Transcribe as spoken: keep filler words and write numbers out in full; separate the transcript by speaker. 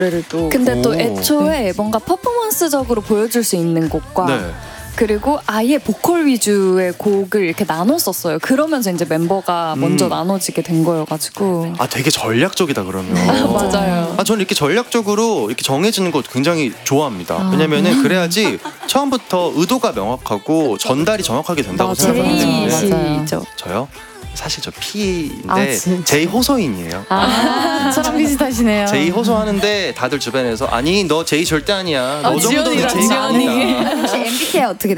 Speaker 1: 또
Speaker 2: 근데 또
Speaker 3: 오.
Speaker 2: 애초에 뭔가 퍼포먼스적으로 보여줄 수 있는 곡과
Speaker 3: 네.
Speaker 2: 그리고 아예 보컬 위주의 곡을 이렇게 나눴었어요. 그러면서 이제 멤버가
Speaker 3: 음.
Speaker 2: 먼저 나눠지게 된 거여가지고.
Speaker 3: 아, 되게 전략적이다 그러면.
Speaker 2: 맞아요.
Speaker 3: 아, 저는 이렇게 전략적으로 이렇게 정해지는 거 굉장히 좋아합니다.
Speaker 2: 아.
Speaker 3: 왜냐면은 그래야지 처음부터 의도가 명확하고 전달이 정확하게 된다고 생각하는데.
Speaker 2: 제이시죠.
Speaker 3: 저요? 사실 저 P인데
Speaker 1: 아, 진짜?
Speaker 3: 제이 호소인이에요.
Speaker 1: 아, 저랑 비슷하시네요.
Speaker 3: 제이 호소하는데 다들 주변에서 아니 너 제이 절대 아니야. 너
Speaker 1: 아,
Speaker 3: 정도는
Speaker 1: 지연이다,
Speaker 3: 제이가
Speaker 1: 지연이.
Speaker 3: 아니다.
Speaker 4: 혹시 엠비티아이 어떻게